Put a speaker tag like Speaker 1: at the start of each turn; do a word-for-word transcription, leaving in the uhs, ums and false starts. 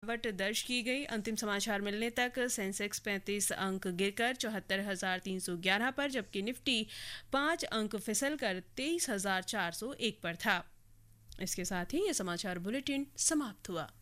Speaker 1: गिरावट दर्ज की गई। अंतिम समाचार मिलने तक सेंसेक्स पैंतीस अंक गिरकर चौहत्तर हजार तीन सौ ग्यारह पर, जबकि निफ्टी पाँच अंक फिसलकर तेईस हजार चार सौ एक पर था। इसके साथ ही ये समाचार बुलेटिन समाप्त हुआ।